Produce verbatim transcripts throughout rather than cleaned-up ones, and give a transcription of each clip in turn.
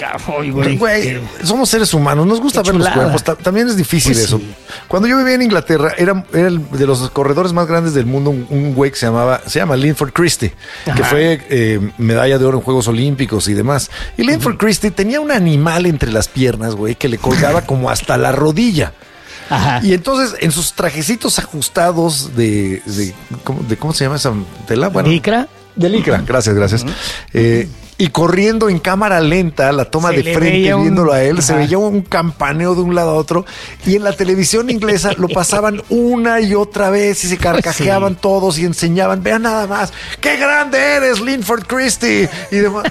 cabrón, güey. Güey, somos seres humanos, nos gusta ver los cuerpos. Ta- también es difícil Pues eso. sí. Cuando yo vivía en Inglaterra, era, era el de los corredores más grandes del mundo, un, un güey que se llamaba, se llama Linford Christie, Ajá. que fue eh, medalla de oro en Juegos Olímpicos y demás. Y Linford Christie tenía un animal entre las piernas, güey, que le colgaba como hasta la rodilla. Ajá. Y entonces, en sus trajecitos ajustados de, de, ¿cómo, de ¿cómo se llama esa tela? Bueno, ¿Licra? de licra, gracias, gracias. Eh, y corriendo en cámara lenta, la toma Se de le frente, veía un- viéndolo a él, se Ajá. veía un campaneo de un lado a otro. Y en la televisión inglesa lo pasaban una y otra vez y se carcajeaban sí. todos y enseñaban, vean nada más, ¡qué grande eres, Linford Christie! Y demás.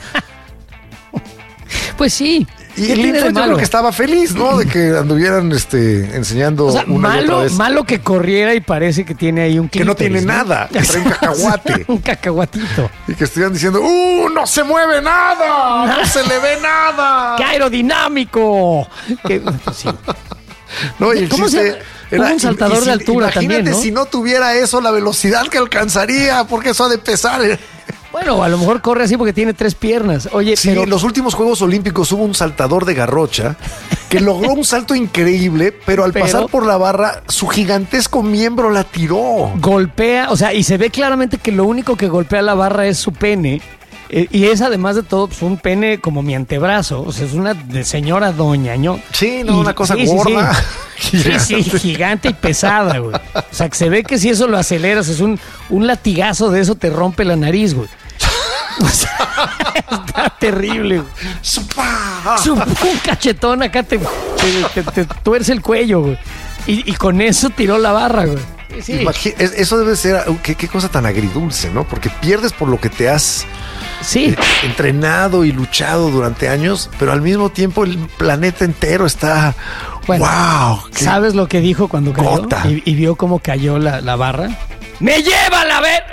Pues sí. Y ¿Qué tiene de Linford yo malo? creo que estaba feliz, ¿no? De que anduvieran este, enseñando O sea, una y otra malo, vez. malo que corriera y parece que tiene ahí un Que no clítoris, tiene nada, que trae un cacahuate. Un cacahuatito. Y que estuvieran diciendo, ¡uh! ¡No se mueve nada! ¡No se le ve nada! ¡Qué aerodinámico! Que, pues sí. No, y el ¿Cómo chiste se- Hubo un saltador y si- de altura imagínate también, ¿no? si no tuviera eso, la velocidad que alcanzaría, porque eso ha de pesar. Bueno, a lo mejor corre así porque tiene tres piernas. Oye, Sí, pero en los últimos Juegos Olímpicos hubo un saltador de garrocha que logró un salto increíble, pero al Pero- pasar por la barra, su gigantesco miembro la tiró. golpea, o sea, y se ve claramente que lo único que golpea la barra es su pene. eh, y es además de todo, pues un pene como mi antebrazo. O sea, es una de señora doña, ¿no? Sí, no, Y- una cosa sí, sí, gorda. Sí, sí, sí, gigante y pesada, güey. O sea, que se ve que si eso lo aceleras, es un, un latigazo de eso te rompe la nariz, güey. O sea, está terrible, güey. ¡Supa! Su- un cachetón acá te, te, te- te tuerce el cuello, güey. Y, y con eso tiró la barra, güey. Sí, sí. Imagi- es- Eso debe ser, uh, qué, qué cosa tan agridulce, ¿no? Porque pierdes por lo que te has Sí. eh, entrenado y luchado durante años, pero al mismo tiempo el planeta entero está, Bueno, wow, qué- ¿sabes lo que dijo cuando cayó? gota. Y, y vio cómo cayó la, la barra. ¡Me lleva a la ver!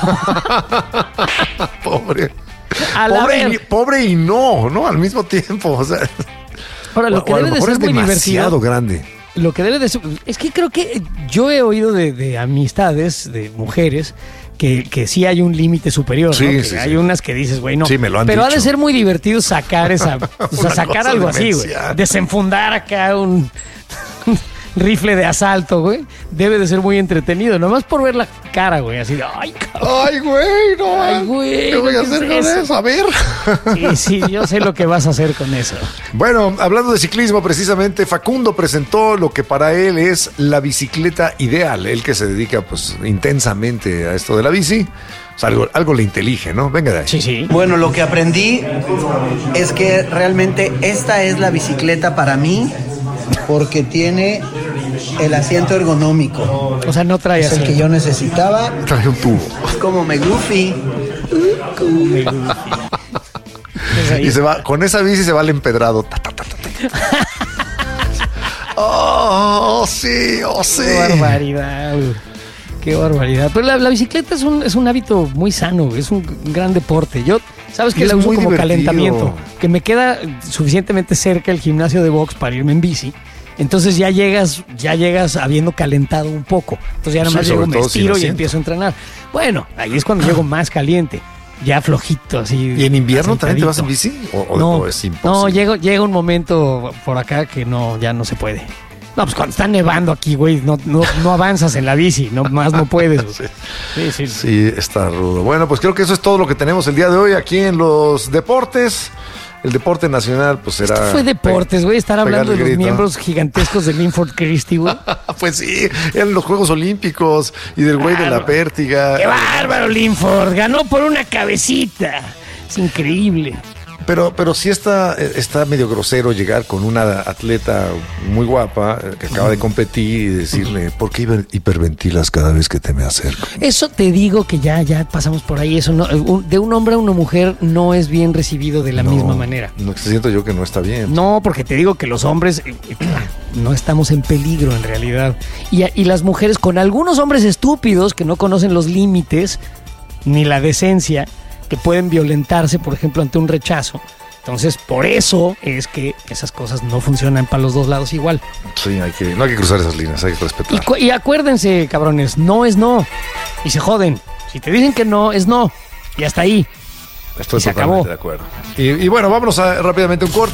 pobre, A la pobre, y, ver. pobre y no, ¿no? Al mismo tiempo, o sea, Ahora, lo que o a lo debe de mejor ser es muy demasiado divertido. grande. Lo que debe de ser. Es que creo que yo he oído de, de amistades de mujeres que, que sí hay un límite superior. Sí, ¿no? Que sí, hay sí. unas que dices, güey, no. Sí, me lo han Pero ha de dicho. ser muy divertido sacar esa. O sea, Una sacar cosa algo así, güey. demencial. Desenfundar acá un. rifle de asalto, güey. Debe de ser muy entretenido. Nomás por ver la cara, güey. Así de, ay, cabrón. Ay, güey, no. Ay, güey, ¿Qué voy a ¿qué hacer es con eso? eso? A ver. Sí, sí, yo sé lo que vas a hacer con eso. Bueno, hablando de ciclismo, precisamente Facundo presentó lo que para él es la bicicleta ideal. Él que se dedica pues intensamente a esto de la bici, pues, algo, algo le intelige, ¿no? Venga de ahí. Sí, sí. Bueno, lo que aprendí es que realmente esta es la bicicleta para mí porque tiene el asiento ergonómico. O sea, no trae Es el así. que yo necesitaba. Trae un tubo. Como me goofy. Es ahí. Y se va, con esa bici se va al empedrado. Ta, ta, ta, ta, ta. Oh, sí, oh, sí. Qué barbaridad, güey. Qué barbaridad. Pero la, la bicicleta es un, es un hábito muy sano, güey. Es un gran deporte. Yo, sabes Y que es la uso muy como divertido. calentamiento, que me queda suficientemente cerca el gimnasio de box para irme en bici. Entonces ya llegas, ya llegas habiendo calentado un poco. Entonces ya nada Sí, más sobre llego, me todo sin estiro y asiento. empiezo a entrenar. Bueno, ahí es cuando llego más caliente. Ya flojito, así. ¿Y en invierno también te vas en asentadito. bici? ¿O, o- No, o es imposible? no llega, llega un momento por acá que no, ya no se puede. No, pues cuando está nevando aquí, güey, no, no, no avanzas en la bici, no más no puedes. güey. Sí, sí, sí. Sí, está rudo. Bueno, pues creo que eso es todo lo que tenemos el día de hoy aquí en los deportes. El deporte nacional, pues será. Esto fue deportes, güey, estar pegar hablando el de los grito. miembros gigantescos de Linford Christie, güey. Pues sí, eran los Juegos Olímpicos y del güey de la pértiga. ¡Qué bárbaro, Linford! Ganó por una cabecita. Es increíble. Pero, pero sí está, está medio grosero llegar con una atleta muy guapa eh, que acaba de competir y decirle, ¿por qué hiper- hiperventilas cada vez que te me acerco? Eso te digo que ya, ya pasamos por ahí. Eso no, un- de un hombre a una mujer no es bien recibido de la No, misma manera. No, siento yo que no está bien. No, porque te digo que los hombres eh, eh, no estamos en peligro en realidad. Y, y las mujeres, con algunos hombres estúpidos que no conocen los límites ni la decencia, que pueden violentarse, por ejemplo, ante un rechazo. Entonces, por eso es que esas cosas no funcionan para los dos lados igual. Sí, hay que, no hay que cruzar esas líneas, hay que Y, respetar. cu- y acuérdense, cabrones, no es no. Y se joden. Si te dicen que no, es no. Y hasta ahí. Estoy y se totalmente acabó. de acuerdo. Y, y bueno, vámonos a- rápidamente a un corte.